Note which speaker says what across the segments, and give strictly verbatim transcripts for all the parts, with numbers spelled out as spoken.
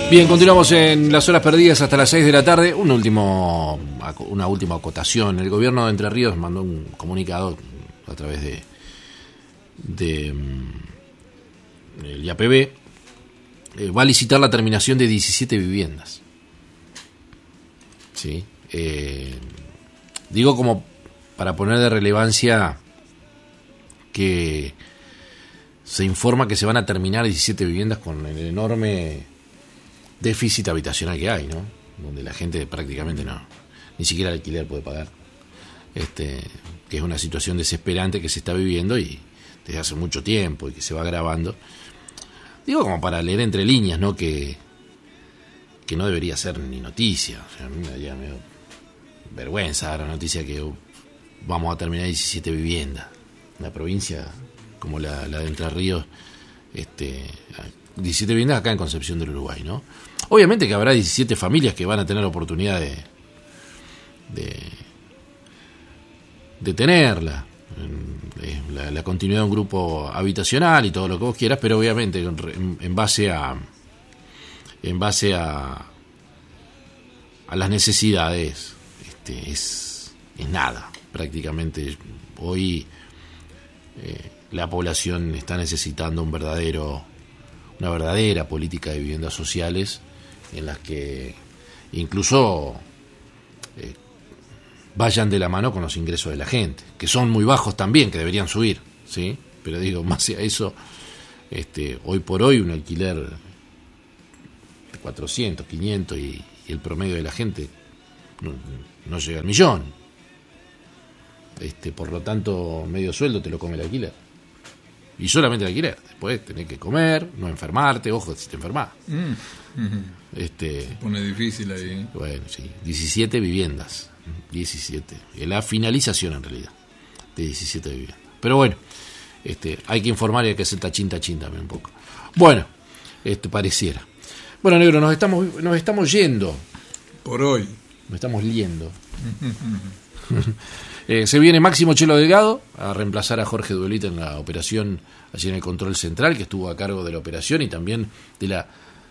Speaker 1: Bien, continuamos en las horas perdidas hasta las seis de la tarde. Un último, una última acotación. El gobierno de Entre Ríos mandó un comunicado a través de, de el I A P B. Eh, va a licitar la terminación de diecisiete viviendas. ¿Sí? Eh, digo como para poner de relevancia que se informa que se van a terminar diecisiete viviendas con el enorme déficit habitacional que hay, ¿no? Donde la gente prácticamente no, ni siquiera el alquiler puede pagar. Este, que es una situación desesperante que se está viviendo y desde hace mucho tiempo y que se va agravando. Digo como para leer entre líneas, ¿no? Que, que no debería ser ni noticia. O sea, a mí me daría medio vergüenza dar la noticia que vamos a terminar diecisiete viviendas. Una provincia como la, la de Entre Ríos, este, diecisiete viviendas acá en Concepción del Uruguay, ¿no? Obviamente que habrá diecisiete familias que van a tener la oportunidad de, de, de tenerla. La, la continuidad de un grupo habitacional y todo lo que vos quieras, pero obviamente en, en base a en base a a las necesidades, este, es, es nada, prácticamente. Hoy eh, la población está necesitando un verdadero una verdadera política de viviendas sociales en las que incluso eh, vayan de la mano con los ingresos de la gente, que son muy bajos también, que deberían subir, ¿sí? Pero digo, más allá de eso, este, hoy por hoy un alquiler de cuatrocientos, quinientos y, y el promedio de la gente no, no llega al millón. Este, por lo tanto, medio sueldo te lo come el alquiler. Y solamente el alquiler. Después tenés que comer, no enfermarte, ojo si te enfermás.
Speaker 2: Mm. Mm-hmm.
Speaker 1: Este,
Speaker 2: Se pone difícil ahí.
Speaker 1: Bueno, sí, diecisiete viviendas. diecisiete. La finalización en realidad de diecisiete viviendas. Pero bueno, este, hay que informar y hay que hacer tachín tachín también un poco. Bueno, este pareciera. Bueno, negro, nos estamos nos estamos yendo.
Speaker 2: Por hoy.
Speaker 1: Nos estamos liendo. eh, se viene Máximo Chelo Delgado a reemplazar a Jorge Duelita en la operación allí en el control central, que estuvo a cargo de la operación y también de la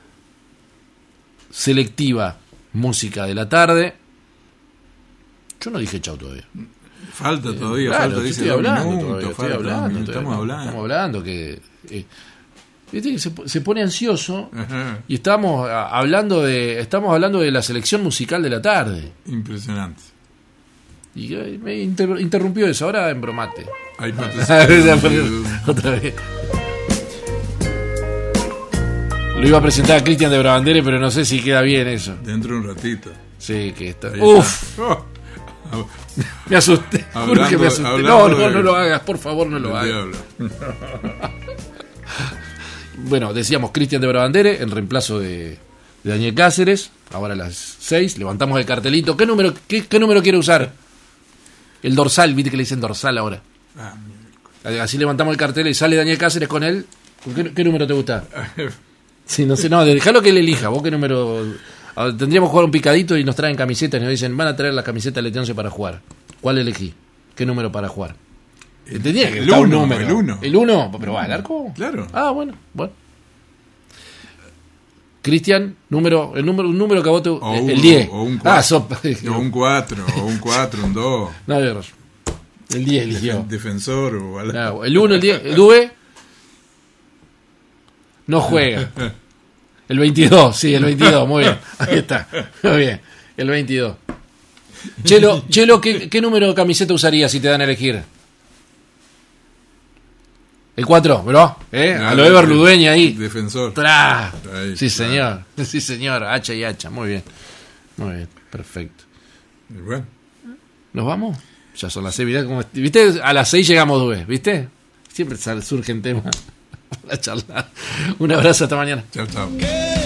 Speaker 1: selectiva música de la tarde. Yo no dije chau todavía.
Speaker 2: Falta todavía,
Speaker 1: eh, claro,
Speaker 2: falta, dice
Speaker 1: estoy hablando,
Speaker 2: minutos,
Speaker 1: todavía, estoy
Speaker 2: falta,
Speaker 1: hablando,
Speaker 2: estamos
Speaker 1: todavía,
Speaker 2: hablando.
Speaker 1: Estamos hablando que eh, viste que se, se pone ansioso.
Speaker 2: Ajá.
Speaker 1: Y estamos a, hablando de estamos hablando de la selección musical de la tarde.
Speaker 2: Impresionante.
Speaker 1: Y eh, me inter, interrumpió eso, ahora embromate.
Speaker 2: Ahí participa.
Speaker 1: Otra vez. Lo iba a presentar a Cristian de Brabandere, pero no sé si queda bien eso.
Speaker 2: Dentro de un ratito.
Speaker 1: Sí, que está.
Speaker 2: Ahí
Speaker 1: Uf,
Speaker 2: está. Oh.
Speaker 1: me asusté.
Speaker 2: Hablando,
Speaker 1: Juro que me asusté. No, no, no lo hagas, por favor, no lo hagas. Bueno, decíamos Cristian de Brabandere en reemplazo de, de Daniel Cáceres. Ahora a las seis, levantamos el cartelito. ¿Qué número, qué, qué número quiere usar? El dorsal, viste que le dicen dorsal ahora. Ah, así levantamos el cartel y sale Daniel Cáceres con él. ¿Con qué, qué número te gusta? Sí, no sé, no, dejalo que él elija. ¿Vos qué número? Tendríamos que jugar un picadito y nos traen camisetas y nos dicen, van a traer la camiseta de Letense para jugar. ¿Cuál elegí? ¿Qué número para jugar? Tenía que
Speaker 2: el
Speaker 1: estar un
Speaker 2: uno,
Speaker 1: número.
Speaker 2: el uno.
Speaker 1: ¿El uno? ¿Pero va al arco?
Speaker 2: Claro.
Speaker 1: Ah, bueno, bueno. Cristian, número, el número, un número que a vos te
Speaker 2: o
Speaker 1: el
Speaker 2: uno,
Speaker 1: diez.
Speaker 2: O un
Speaker 1: ah,
Speaker 2: cuatro.
Speaker 1: so,
Speaker 2: o un cuatro, o un cuatro, un dos.
Speaker 1: No, el diez eligió.
Speaker 2: Defensor o algo.
Speaker 1: No, el uno, el diez. El Dube no juega. El veintidós, sí, el veintidós, muy bien. Ahí está, muy bien. El veintidós. Chelo, Chelo ¿qué, ¿qué número de camiseta usaría si te dan a elegir? El cuatro, bro, ¿eh?
Speaker 2: No,
Speaker 1: a lo Ever Ludueña ahí.
Speaker 2: Defensor.
Speaker 1: ¡Tra!
Speaker 2: Ahí,
Speaker 1: sí, señor. Sí, señor. Hacha y hacha. Muy bien. Muy bien. Perfecto.
Speaker 2: Y bueno.
Speaker 1: ¿Nos vamos? Ya son las seis. Mirá cómo, ¿viste? A las seis llegamos, Dube. ¿Viste? Siempre surgen temas para charlar. Un abrazo, hasta mañana.
Speaker 2: Chao, chao.